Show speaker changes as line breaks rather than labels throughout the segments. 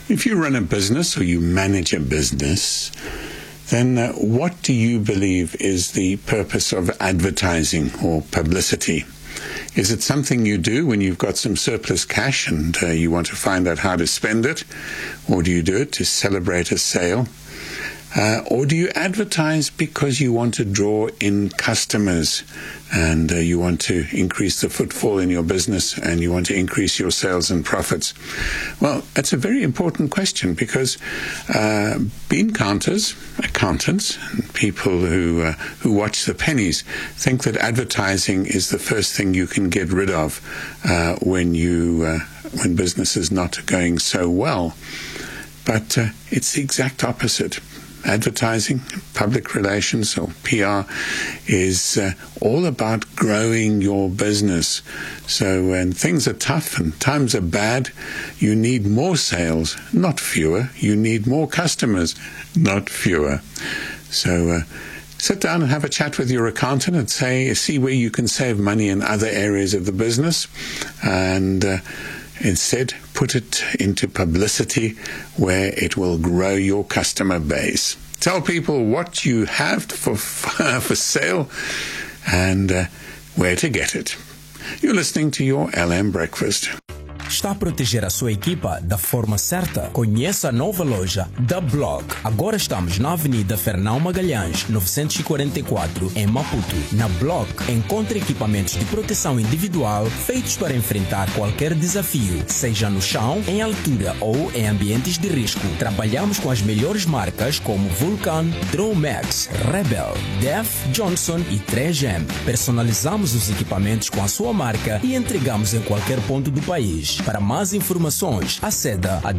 If you run a business or you manage a business, then what do you believe is the purpose of advertising or publicity? Is it something you do when you've got some surplus cash and you want to find out how to spend it? Or do you do it to celebrate a sale? Or do you advertise because you want to draw in customers and you want to increase the footfall in your business and you want to increase your sales and profits? Well, that's a very important question because bean counters, accountants, and people who watch the pennies think that advertising is the first thing you can get rid of when business is not going so well. But it's the exact opposite. Advertising, public relations or PR is all about growing your business. So when things are tough and times are bad, you need more sales, not fewer. You need more customers, not fewer. So sit down and have a chat with your accountant and see where you can save money in other areas of the business and instead put it into publicity where it will grow your customer base. Tell people what you have for sale and where to get it. You're listening to your LM Breakfast.
Está a proteger a sua equipa da forma certa? Conheça a nova loja da Block. Agora estamos na Avenida Fernão Magalhães, 944, em Maputo. Na Block, encontre equipamentos de proteção individual feitos para enfrentar qualquer desafio, seja no chão, em altura ou em ambientes de risco. Trabalhamos com as melhores marcas como Vulcan, Dromax, Rebel, Def, Johnson e 3M. Personalizamos os equipamentos com a sua marca e entregamos em qualquer ponto do país. Para mais informações, aceda a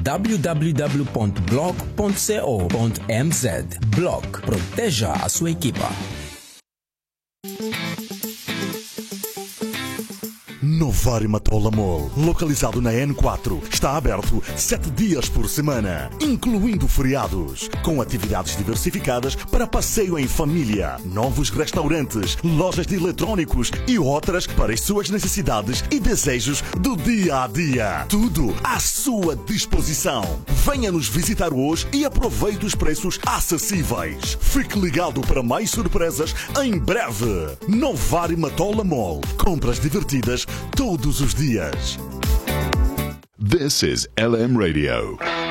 www.block.co.mz. Block. Proteja a sua equipa.
Novari Matola Mall, localizado na N4, está aberto 7 dias por semana, incluindo feriados, com atividades diversificadas para passeio em família, novos restaurantes, lojas de eletrônicos e outras para as suas necessidades e desejos do dia a dia. Tudo à sua disposição. Venha nos visitar hoje e aproveite os preços acessíveis. Fique ligado para mais surpresas em breve. Novari Matola Mall. Compras divertidas todos os dias.
This is LM Radio.